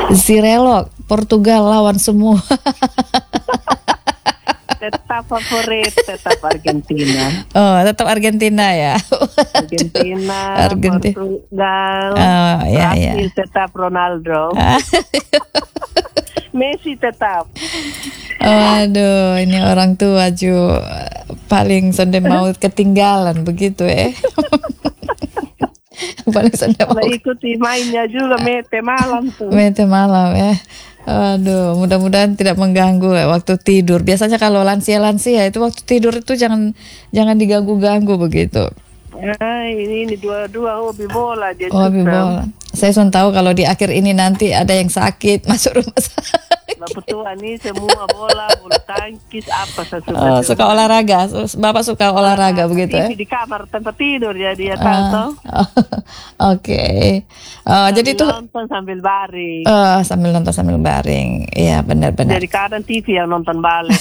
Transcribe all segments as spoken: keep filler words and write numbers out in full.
Zirelok, Portugal lawan semua. Tetap favorit, tetap Argentina. Oh, tetap Argentina ya. Argentina, Argentina. Portugal, oh, ya, Brasil ya. tetap Ronaldo. Messi tetap. Aduh, ini orang tua Ju paling sonde mau ketinggalan begitu eh. Paling sonde mau ikuti mainnya juga mete malam tuh. Mete malam ya. Aduh, mudah-mudahan tidak mengganggu ya, waktu tidur. Biasanya kalau lansia-lansia itu waktu tidur itu jangan jangan diganggu-ganggu begitu. Nah, ini ini dua-dua hobi bola dia. Oh, hobi bola. Saya sudah tahu kalau di akhir ini nanti ada yang sakit masuk rumah sakit. Bapak tua nih semua bola, bulu tangkis apa saya suka. Oh, suka olahraga. Bapak suka olahraga nah, begitu ya? Di kamar tempat tidur ya dia tahu. Uh, oh, Oke. Okay. Uh, jadi itu nonton sambil baring. Uh, sambil nonton sambil baring. Iya, benar-benar. Jadi kadang T V yang nonton balik.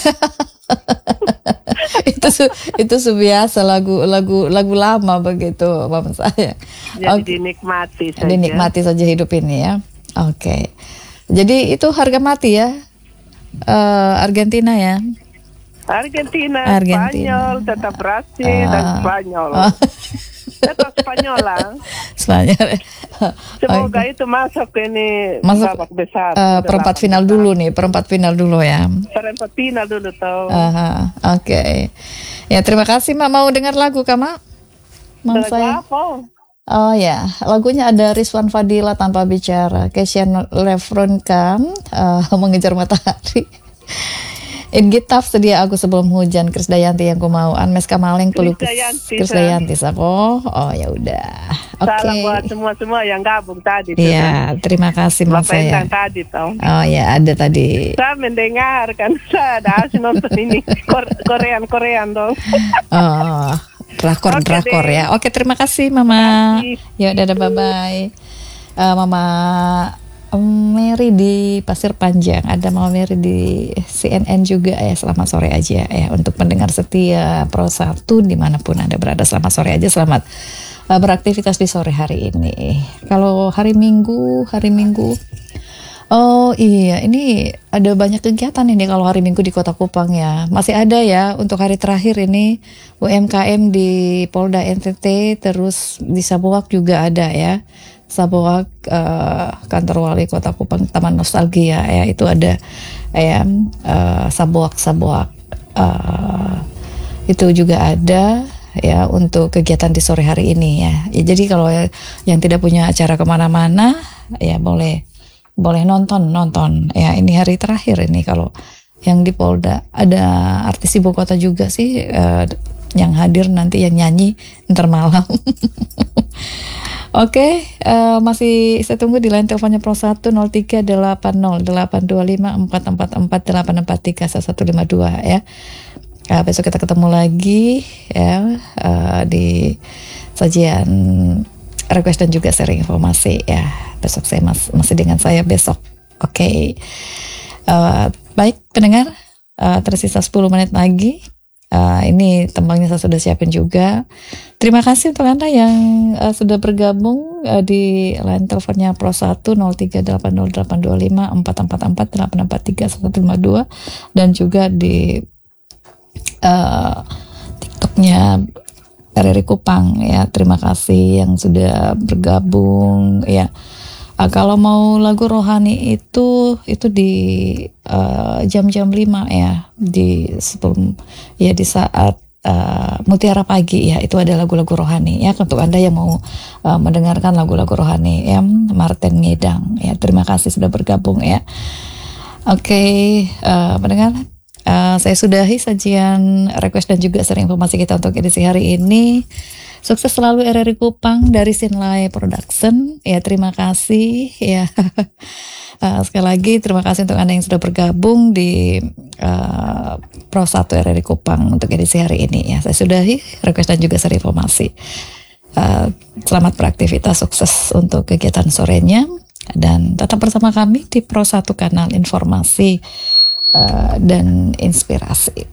itu su, itu biasa lagu lagu lagu lama begitu mama saya. Jadi okay. dinikmati saja. Dinikmati saja hidup ini ya. Oke. Okay. Jadi itu harga mati ya. Uh, Argentina ya. Argentina, Argentina. Spanyol, tetap Brasil uh, dan Spanyol. Uh, tetap Spanyol lah. Spanyol. Semoga okay. itu masuk ini masuk babak besar. Uh, perempat final besar. dulu nih, perempat final dulu ya. Perempat final dulu tau. Uh, Oke. Okay. Ya terima kasih Mak, mau dengar lagu Kak Mak? Mau saya. Apa? Oh ya, lagunya ada Rizwan Fadila Tanpa Bicara, Kesha Lefronkan uh, Mengejar Matahari. Ingitaf Sedia Aku Sebelum Hujan, Krisdayanti Yang Ku Mau, Anmes Kamaling Pelukis Krisdayanti Sapo. Oh ya udah. Oke. Okay. Salam buat semua-semua yang gabung tadi. Iya, terima kasih Mas saya. Tadi tau. Oh ya, ada tadi. Saya mendengar kan saya ada asli nonton ini Korean Korean dong. Oh. Drakor, okay, drakor deh. Ya. Oke, terima kasih Mama. Ya, dadah, bye-bye. Uh, Mama Mary di Pasir Panjang. Ada Mama Mary di C N N juga ya. Selamat sore aja ya. Untuk pendengar setia Pro satu dimanapun Anda berada. Selamat sore aja. Selamat uh, beraktivitas di sore hari ini. Kalau hari Minggu, hari Minggu. Oh iya, ini ada banyak kegiatan ini kalau hari Minggu di Kota Kupang ya. Masih ada ya untuk hari terakhir ini U M K M di Polda N T T, terus di Sabuak juga ada ya. Sabuak uh, kantor wali Kota Kupang Taman Nostalgia ya, itu ada ya uh, Sabuak Sabuak uh, itu juga ada ya untuk kegiatan di sore hari ini ya. Ya jadi kalau yang tidak punya acara kemana-mana ya boleh boleh nonton nonton ya, ini hari terakhir ini kalau yang di Polda. Ada artis ibu kota juga sih uh, yang hadir nanti, yang nyanyi ntar malam. Oke, okay, uh, masih saya tunggu di line teleponnya Pro satu nol tiga delapan nol delapan dua lima empat empat empat delapan empat tiga satu lima dua ya. Uh, besok kita ketemu lagi ya uh, di sajian request dan juga sharing informasi ya. Besok saya mas, masih dengan saya besok. Oke. Okay. Uh, baik pendengar, uh, tersisa sepuluh menit lagi. Uh, ini tembangnya saya sudah siapin juga. Terima kasih untuk Anda yang uh, sudah bergabung uh, di line teleponnya Pro satu nol tiga delapan nol delapan dua lima empat empat empat delapan empat tiga satu lima dua dan juga di uh, TikToknya R R I Kupang ya. Terima kasih yang sudah bergabung ya. Uh, kalau mau lagu rohani itu itu di uh, jam-jam lima ya, di sebelum ya di saat uh, Mutiara Pagi ya, itu ada lagu-lagu rohani ya untuk Anda yang mau uh, mendengarkan lagu-lagu rohani ya. Martin Ngedang ya, terima kasih sudah bergabung ya. Oke, okay, uh, mendengar uh, saya sudahi sajian request dan juga sharing informasi kita untuk edisi hari ini. Sukses selalu R R I Kupang dari Sinlay Production. Ya, terima kasih ya. Uh, sekali lagi terima kasih untuk Anda yang sudah bergabung di uh, Pro satu R R I Kupang untuk edisi hari ini ya. Saya sudahi request dan juga share informasi. Uh, selamat beraktivitas, sukses untuk kegiatan sorenya dan tetap bersama kami di Pro satu kanal informasi uh, dan inspirasi.